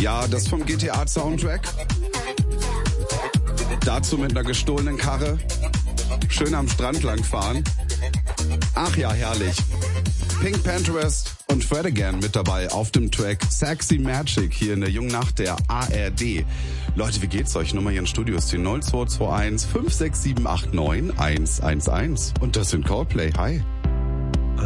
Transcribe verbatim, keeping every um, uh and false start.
Ja, das vom G T A-Soundtrack. Dazu mit einer gestohlenen Karre. Schön am Strand langfahren. Ach ja, herrlich. Pink Panthers und Fred Again mit dabei auf dem Track Sexy Magic hier in der jungen Nacht der A R D. Leute, wie geht's euch? Nummer hier im Studio ist die null zwei zwei eins fünf sechs sieben acht neun eins eins eins. Und das sind Coldplay. Hi.